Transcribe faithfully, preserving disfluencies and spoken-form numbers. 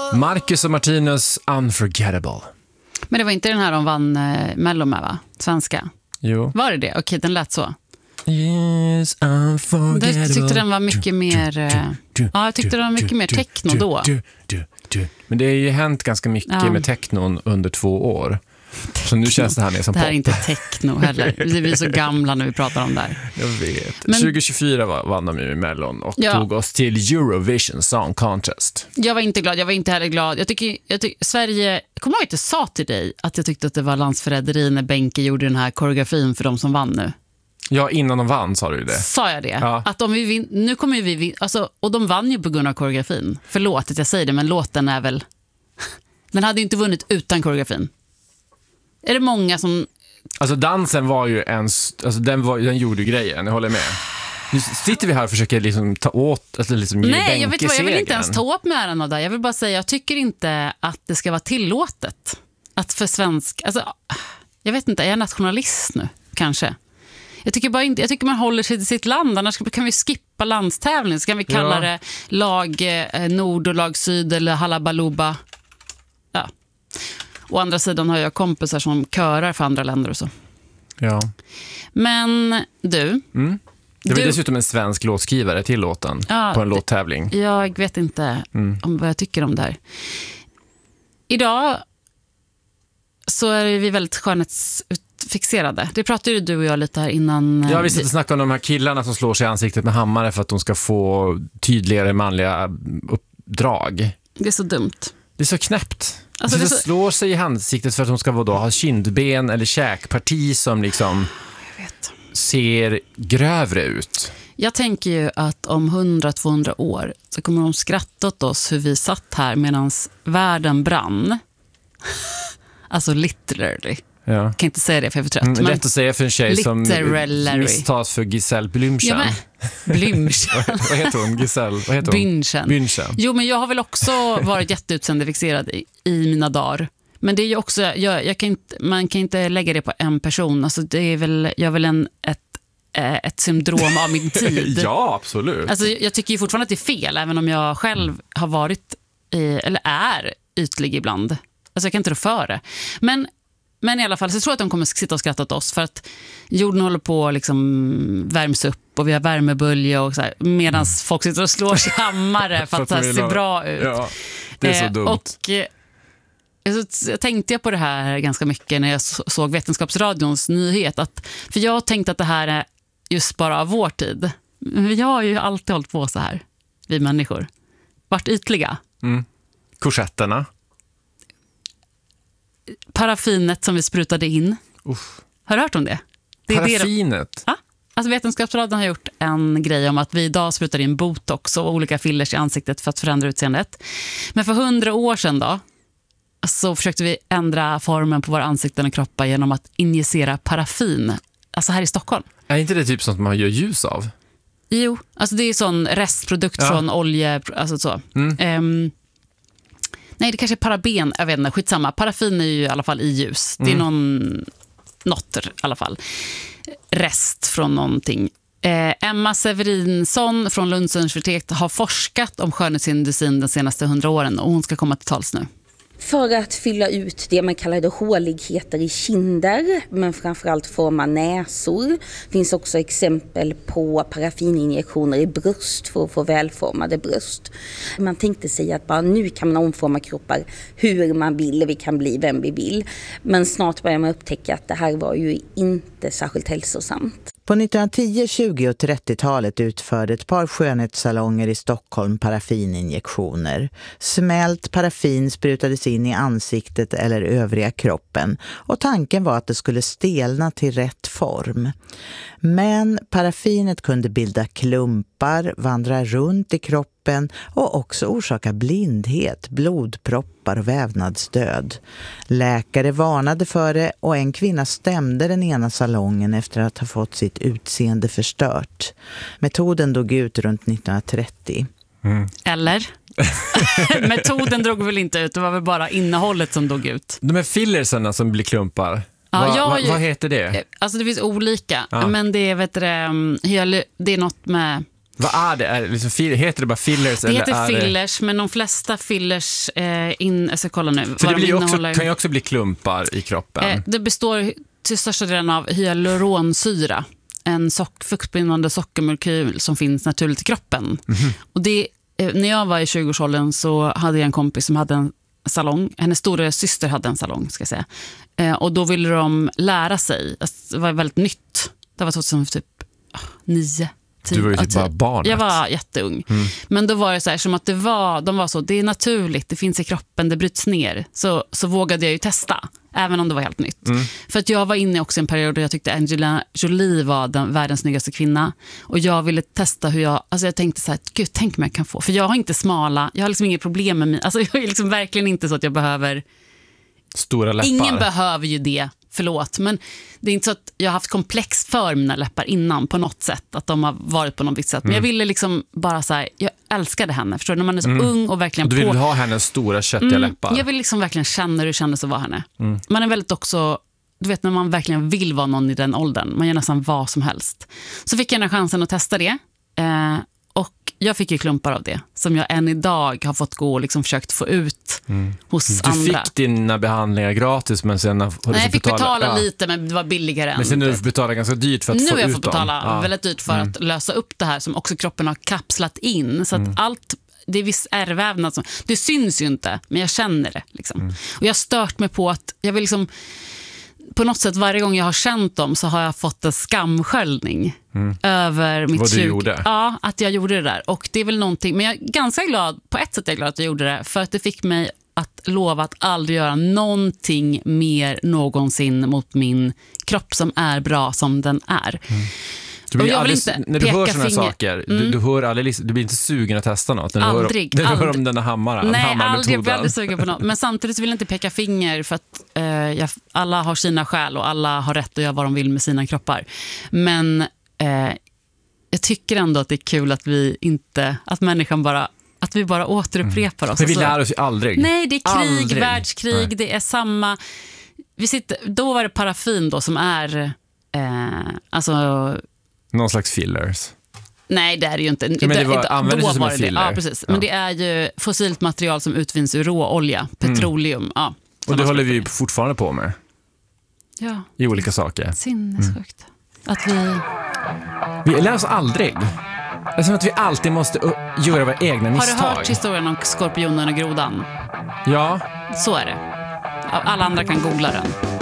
Marcus och Martinus Unforgettable. Men det var inte den här de vann eh, Mello med, va? Svenska. Jo. Var det det? Okej, den lät så. Yes, unforgettable. Jag tyckte den var mycket mer... Eh, ja, jag tyckte den var mycket mer techno då. Men det har ju hänt ganska mycket ja. med technon under två år. Så nu känns det här mer som pop. Det här är inte techno heller. Vi är så gamla när vi pratar om det här. Jag vet. Men, tjugo tjugofyra vann de ju i Mellon och ja. tog oss till Eurovision Song Contest. Jag var inte glad, jag var inte heller glad. Jag tycker, jag tycker Sverige... Kommer jag inte sa till dig att jag tyckte att det var landsförräderi när Benke gjorde den här koreografin för de som vann nu? Ja, innan de vann sa du det. Sa jag det? Ja. Att om vi vin, nu kommer vi vin, alltså, och de vann ju på grund av koreografin. Förlåt att jag säger det, men låten är väl... Den hade ju inte vunnit utan koreografin. Är det många som... Alltså dansen var ju en... Alltså den, var, den gjorde ju grejen, jag håller med. Nu sitter vi här och försöker liksom ta åt... Alltså liksom ge Nej, jag vet vad, jag vill inte ens ta åt med äran av det. Jag vill bara säga, jag tycker inte att det ska vara tillåtet. Att för svensk... Alltså, jag vet inte, är jag nationalist nu? Kanske. Jag tycker bara inte... Jag tycker man håller sig till sitt land. Annars kan vi skippa landstävling. Så kan vi kalla ja. det lag eh, nord och lag syd eller halabaluba. Ja. Å andra sidan har jag kompisar som körar för andra länder och så. Ja. Men du... Mm. Det var du, dessutom en svensk låtskrivare till låten ja, på en låttävling. Jag vet inte mm. om vad jag tycker om det här. Idag så är vi väldigt skönhetsfixerade. Det pratade ju du och jag lite här innan. Ja, vi satt och snackade om de här killarna som slår sig i ansiktet med hammare för att de ska få tydligare manliga uppdrag. Det är så dumt. Det är så knäppt. Alltså, det så... slår sig i ansiktet för att de ska då ha kindben eller käkparti som liksom jag vet. ser grövre ut. Jag tänker ju att om hundra till tvåhundra år så kommer de skratta åt oss hur vi satt här medan världen brann. Alltså literally. Ja. Jag kan inte säga det för jag är för trött. Mm, lätt att säga för en tjej som misstas för Giselle Blümchen. Ja, Blümchen. Vad heter hon? Giselle? Vad heter hon? Bünchen. Bünchen. Jo, men jag har väl också varit jätteutseendefikserad i, i mina dagar. Men det är ju också, jag, jag kan inte, man kan inte lägga det på en person. Alltså det är väl, jag är väl en, ett, ett syndrom av min tid. Ja, absolut. Alltså jag tycker ju fortfarande att det är fel, även om jag själv har varit, i, eller är ytlig ibland. Alltså jag kan inte rå för det. Men Men i alla fall så tror jag att de kommer sitta och skratta åt oss för att jorden håller på att liksom värms upp och vi har värmebölja och så här, medan mm. folk sitter och slår sig hammare för att det ser bra ut. Ja, det är så dumt. Eh, och eh, så tänkte jag på det här ganska mycket när jag såg Vetenskapsradions nyhet. Att, för jag tänkte att det här är just bara av vår tid. Men jag har ju alltid hållit på så här, vi människor. Vart ytliga. Mm. Korsetterna. Paraffinet som vi sprutade in. Uff. Har du hört om det? det Paraffinet? Det ja, alltså Vetenskapsradion har gjort en grej om att vi idag sprutar in botox och olika fillers i ansiktet för att förändra utseendet. Men för hundra år sedan då så försökte vi ändra formen på våra ansikten och kroppar genom att injicera paraffin. Alltså här i Stockholm. Är inte det typ sånt man gör ljus av? Jo, alltså det är sån restprodukt ja. från olje, alltså så. Mm. Um, Nej, det kanske är paraben, jag vet inte, skitsamma. Paraffin är ju i alla fall i ljus. Det är mm. någon, något i alla fall. Rest från någonting. Eh, Emma Severinsson från Lunds universitet har forskat om skönhetsindustrin de senaste hundra åren och hon ska komma till tals nu. För att fylla ut det man kallar det håligheter i kinder, men framförallt forma näsor. Finns också exempel på paraffininjektioner i bröst för att få välformade bröst. Man tänkte sig att bara nu kan man omforma kroppar hur man vill, vi kan bli vem vi vill. Men snart börjar man upptäcka att det här var ju inte särskilt hälsosamt. På nittonhundratio-, tjugo- och trettiotalet utförde ett par skönhetssalonger i Stockholm paraffininjektioner. Smält paraffin sprutades in i ansiktet eller övriga kroppen och tanken var att det skulle stelna till rätt form. Men paraffinet kunde bilda klumpar, vandra runt i kroppen och också orsaka blindhet, blodproppar och vävnadsdöd. Läkare varnade för det och en kvinna stämde den ena salongen efter att ha fått sitt utseende förstört. Metoden dog ut runt nittonhundratrettio. Mm. Eller? Metoden drog väl inte ut, det var väl bara innehållet som dog ut. De här fillerserna som blir klumpar. Ja, Va, va, ju, vad heter det? Alltså det finns olika, ja. men det är, vet du, det är något med Vad är det? Är det liksom, heter det bara fillers? Det eller heter är fillers, det... men de flesta fillers eh, in, jag ska kolla nu. För det blir de också, kan ju också bli klumpar i kroppen. Eh, det består till största delen av hyaluronsyra, en sock, fuktbindande sockermolekyl som finns naturligt i kroppen. Mm-hmm. Och det, eh, när jag var i tjugoårsåldern så hade jag en kompis som hade en salong. Hennes stora syster hade en salong, ska jag säga. Eh, och då ville de lära sig. Alltså, det var väldigt nytt. Det var tjugohundratyp nio. Du var ju typ bara barnet. Jag var jätteung. Mm. Men då var det så här, som att det var, de var så, det är naturligt, det finns i kroppen, det bryts ner. Så, så vågade jag ju testa, även om det var helt nytt. Mm. För att jag var inne också i en period där jag tyckte Angelina Jolie var den världens snyggaste kvinna. Och jag ville testa hur jag, alltså jag tänkte så här, gud, tänk mig jag kan få. För jag har inte smala, jag har liksom inget problem med mig. Alltså jag är liksom verkligen inte så att jag behöver... Stora läppar. Ingen behöver ju det, förlåt. Men det är inte så att jag har haft komplex för mina läppar innan på något sätt. Att de har varit på något visst sätt. Men mm. jag ville liksom bara så här, jag älskade henne. Förstår du? När man är så mm. ung och verkligen och du vill på... ha hennes stora köttiga mm, läppar. Jag vill liksom verkligen känna hur det kändes att vara henne. Mm. Man är väldigt också... Du vet när man verkligen vill vara någon i den åldern. Man gör nästan vad som helst. Så fick jag den chansen att testa det. Eh, och jag fick ju klumpar av det. Som jag än idag har fått gå och liksom försökt få ut mm. hos du andra. Du fick dina behandlingar gratis, men sen har du Nej, jag fick betala, betala ja. lite, men det var billigare än. Men sen har du betalat ganska dyrt för att nu få ut dem. Nu har jag fått betala ja. väldigt dyrt för mm. att lösa upp det här som också kroppen har kapslat in. Så att mm. allt, det är viss ärrvävnad som, det syns ju inte, men jag känner det liksom. Mm. Och jag har stört mig på att jag vill liksom... På något sätt varje gång jag har känt dem så har jag fått en skamsköljning mm. över mitt vad du tjugo gjorde. Ja, att jag gjorde det där. Och det är väl någonting, men jag är ganska glad, på ett sätt är jag glad att jag gjorde det, för att det fick mig att lova att aldrig göra någonting mer någonsin mot min kropp som är bra som den är. Mm. Du blir aldrig, när du hör såna saker, mm. du, du, hör aldrig, du blir inte sugen att testa något. När du aldrig. Hör, när du aldrig. hör om den här hammaren. Nej, aldrig, jag blir aldrig sugen på något. Men samtidigt vill jag inte peka finger för att eh, jag, alla har sina skäl och alla har rätt att göra vad de vill med sina kroppar. Men eh, jag tycker ändå att det är kul att vi inte, att människan bara, att vi bara återupprepar oss. Men vi lär oss ju aldrig. Nej, det är krig, aldrig. världskrig, Nej. Det är samma. Vi sitter, då var det paraffin då som är, eh, alltså... Någon slags fillers. Nej, det är det ju inte. Ja, men det var, då användes som var en det filler. Ja, precis. Ja. Men det är ju fossilt material som utvinns ur råolja, petroleum. Mm. Ja, och det håller vi fortfarande på med. Ja. I olika saker. Sinnessjukt. Mm. Att vi... Vi lär oss aldrig. Det är som att vi alltid måste göra våra egna misstag. Har du hört historien om skorpionen och grodan? Ja. Så är det. Alla andra kan googla den.